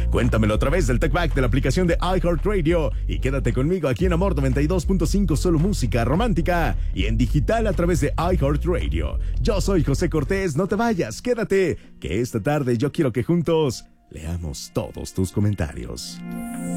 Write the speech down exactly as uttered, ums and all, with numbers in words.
Cuéntamelo a través del TalkBack de la aplicación de iHeartRadio y quédate conmigo aquí en Amor noventa y dos punto cinco, solo música romántica y en digital a través de iHeartRadio. Yo soy José Cortés, no te vayas, quédate, que esta tarde yo quiero que juntos leamos todos tus comentarios.